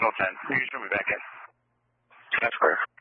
Signal 10. You can show me back in. That's square.